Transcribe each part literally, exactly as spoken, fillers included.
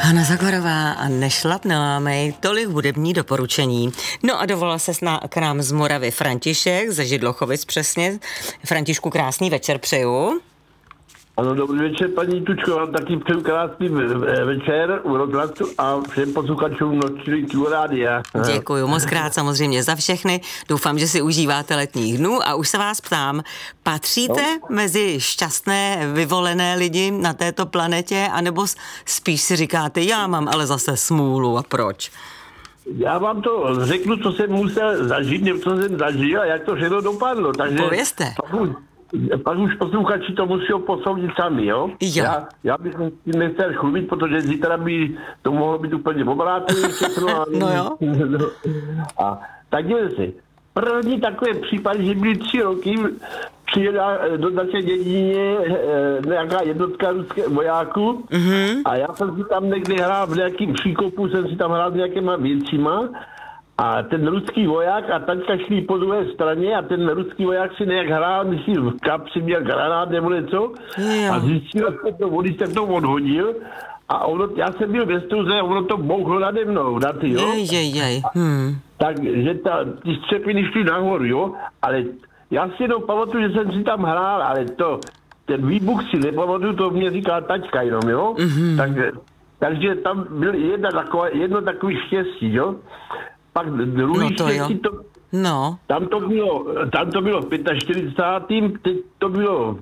Hana Zagorová a Nešlapnela mej, tolik hudební doporučení. No a dovolal se k nám z Moravy František, ze Židlochovic přesně. Františku, krásný večer přeju. Ano, dobrý večer, paní Tučko, vám taky přeju krásný večer u rozhlasu a všem posluchačům Nočního rádia. Děkuju moc krát samozřejmě za všechny. Doufám, že si užíváte letních dnů a už se vás ptám, patříte no. mezi šťastné, vyvolené lidi na této planetě, anebo spíš si říkáte, já mám ale zase smůlu a proč? Já vám to řeknu, co jsem musel zažít, nebo co jsem zažil a jak to všechno dopadlo. Takže povězte. Pak už posluchači to musí posoudit sami, jo? jo. Já, já bych si nechtěl chlubit, protože zítra by to mohlo být úplně obráceně všechno. A, no jo. A tak dělej si. První takové případy, že byly tři roky, přijela do naše dědině nějaká jednotka ruských vojáků mm-hmm. a já jsem si tam někde hrál v nějakým příkopu, jsem si tam hrál s nějakýma věcima. A ten ruský voják a taťka šli po druhé straně a ten ruský voják si nějak hrál, myslím, v kapsi měl granát nebo něco a zjistil, že to vody se to odhodil a ono, já jsem byl ve stuze a ono to bouchlo nade mnou, na ty, jo. Jej, jej, jej. Hmm. Takže ta, ty střepiny šly nahoru, jo, ale já si jenom pamatuju, že jsem si tam hrál, ale to, ten výbuch si nepamatuju, to mě říká taťka jenom, jo. Mm-hmm. Takže, takže tam byl jedna taková, jedno takový štěstí, jo. Pak druhý no to, štěstí, to, no. tam, to bylo, tam to bylo v čtyřicátém pátém teď to bylo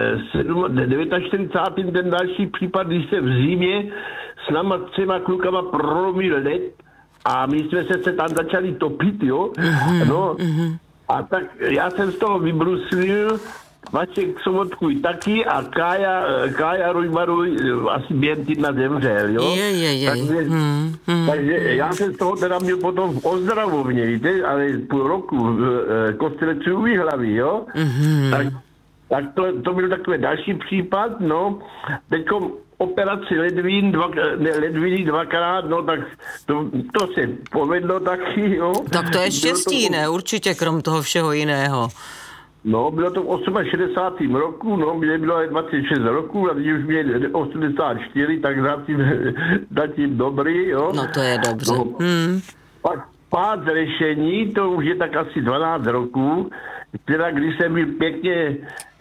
v čtyřicátém devátém ten další případ, když se v zimě s náma třema klukama prolomil led a my jsme se, se tam začali topit, jo. Mm-hmm, no, mm-hmm. A tak já jsem z toho vybruslil, Vašek Sobotkuj taky a Kája, Kája Rujmaruj asi během týdna zemřel, jo? Je, je, je. Takže, hmm, hmm, takže já jsem z toho teda měl potom v ozdravovně, víte, ale půl roku v kostele Tři hlavy, jo? Hmm. Tak, tak to, to byl takový další případ, no. Teďko operaci ledvín, dva, ne, ledviny dvakrát, no tak to, to se povedlo taky, jo? Tak to je štěstí, to, ne? Určitě, krom toho všeho jiného. No, bylo to v šedesátém osmém roku, no, mě bylo dvacet šest roků a teď už mě osmdesát čtyři, tak zatím, zatím dobrý, jo. No to je dobře. No, hmm. Pak pád řešení, to už je tak asi dvanáct roků, teda když jsem byl pěkně e,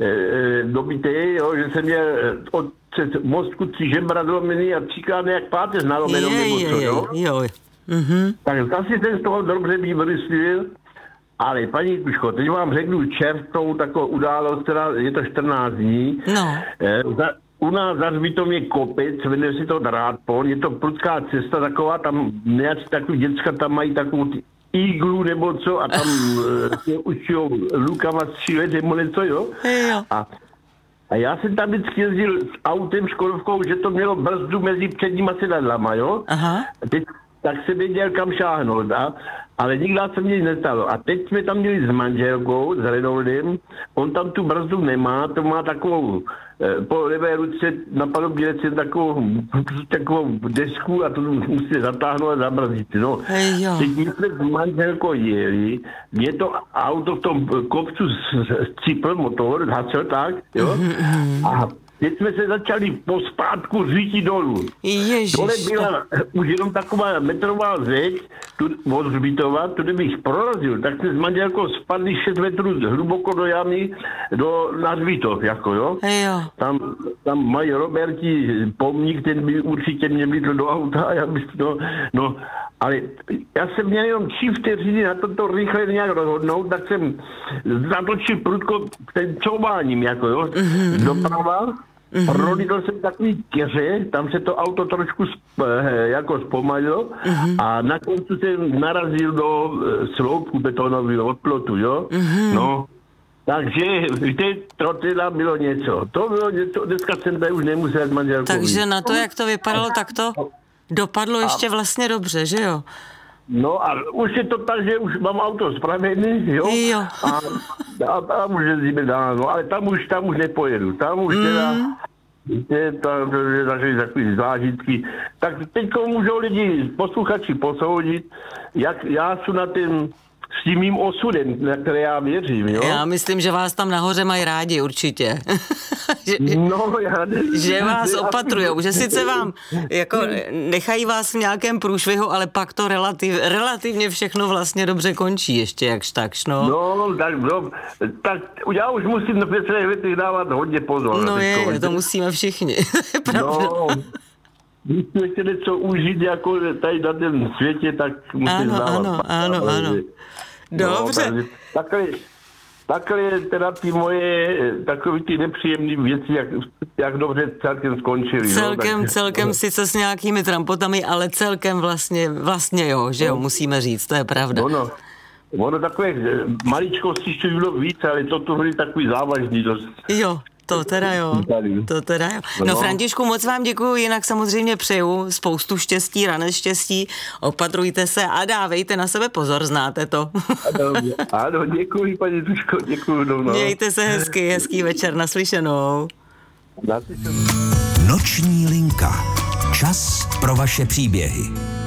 dobitý, jo, že jsem měl od mozku tři žebra zlomený a třikrát nějak páteř nalomenou nebo co, jo. jo. Mm-hmm. Tak asi jsem z toho dobře vybrslil. Ale paní Tuško, teď vám řeknu čerstvou takovou událost, která je to čtrnáct dní. No. E, za, u nás za Hřbitově kopec, jmenuje si to Drátpol, je to prudská cesta taková, tam nějaký takový děcka tam mají takovou iglu nebo co a tam se učijou lukama střílet nebo něco, jo? jo. A, a já jsem tam vždycky jezdil s autem Škodovkou, že to mělo brzdu mezi předníma sedadlama, jo? Aha. Teď, tak se věděl, kam šáhnout, a? Ale nikdy se mě nic nestalo. A teď jsme tam měli s manželkou, s Renoldem, on tam tu brzdu nemá, to má takovou, eh, po levé ruce na palubě takovou, takovou desku a to musí zatáhnout a zabrzdit. No. Hey, teď my jsme s manželkou jeli, mě to auto v tom kopcu scipl motor, zhasel tak, jo, a teď jsme se začali pospátku řídit dolů. Ježiš, dole byla to... už jenom taková metrová zeď, tu od Hřbitova, tudy bych prorazil, tak jsme s manželkou spadli šest metrů hluboko do jamy, do, na Hřbitov, jako jo. jo. Tam, tam mají Roberti pomník, ten by určitě mě vlítl do auta, a já bych, no, no, ale já jsem měl jenom tři vteřiny na toto rychle nějak rozhodnout, tak jsem zatočil prudko ten couváním, jako jo, mm-hmm. doprava. Mm-hmm. Prolítl jsem takový keře, tam se to auto trošku sp, jako zpomalilo mm-hmm. a na konci jsem narazil do sloupku betonového odplotu, jo. Mm-hmm. No, takže víte, to teda bylo něco. To bylo něco, dneska jsem tady už nemusel s manželkou. Takže na to, jak to vypadalo, tak to dopadlo ještě vlastně dobře, že jo? No a už je to tak, že už mám auto spravený, jo? jo. A, a tam už jezdíme dál, no, ale tam už, tam už nepojedu. Tam už mm. teda, víte, tam je takový, takový zážitky. Tak teď můžou lidi, posluchači posoudit, jak já jsem na ten s tím mým osudem, na které já věřím, jo? Já myslím, že vás tam nahoře mají rádi určitě. že, no, já ne, že vás ne, opatrujou, že sice vám jako nechají vás v nějakém průšvihu, ale pak to relativ, relativně všechno vlastně dobře končí ještě jakž takž, no. No, tak, no, tak já už musím na pětře větých dávat hodně pozor. No je, to musíme všichni. no, když chcete něco užít jako tady na tom světě, tak musím ano, dávat. Ano, ano, ano. Dobře. No, takhle, takhle teda ty moje takový ty nepříjemný věci, jak, jak dobře celkem skončily. Celkem, no, tak, celkem no. sice s nějakými trampotami, ale celkem vlastně, vlastně jo, že jo, musíme říct, to je pravda. No, no. Ono takové maličkosti ještě bylo víc, ale toto byly takový závažný dost. Jo, to teda jo, to teda jo. No, Františku, moc vám děkuju, jinak samozřejmě přeju spoustu štěstí, rané štěstí, opatrujte se a dávejte na sebe pozor, znáte to. Ano, ano, děkuji, paní Tuško, děkuji. No, no. Mějte se hezky, hezký večer, naslyšenou. Naslyšenou. Noční linka. Čas pro vaše příběhy.